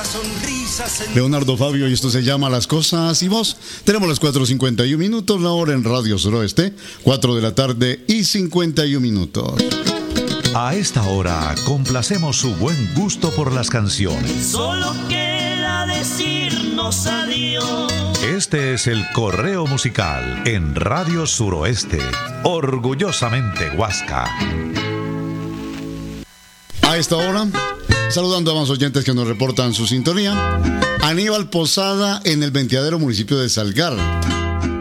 Leonardo Fabio, y esto se llama Las Cosas y Vos. Tenemos las 4:51 minutos, la hora en Radio Suroeste, 4 de la tarde y 51 minutos. A esta hora complacemos su buen gusto por las canciones. Solo queda decirnos adiós. Este es el Correo Musical en Radio Suroeste, orgullosamente Huasca. A esta hora, saludando a más oyentes que nos reportan su sintonía. Aníbal Posada en el Venteadero, municipio de Salgar.